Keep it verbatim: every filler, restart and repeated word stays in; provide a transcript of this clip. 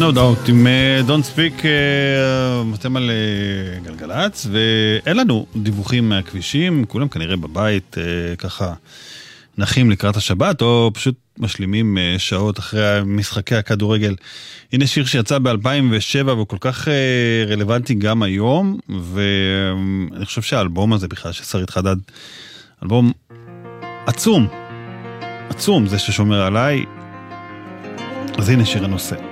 No doubt, עם Don't Speak, אתם על גלגלץ, ואין לנו דיווחים מהכבישים, כולם כנראה בבית, ככה נחים לקראת השבת, או פשוט משלימים שעות אחרי משחקי הכדורגל. הנה שיר שיצא ב-אלפיים ושבע, והוא כל כך רלוונטי גם היום, ואני חושב שהאלבום הזה בכלל, ששרית חדד, אלבום עצום, עצום, זה ששומר עליי. אז הנה שיר הנושא.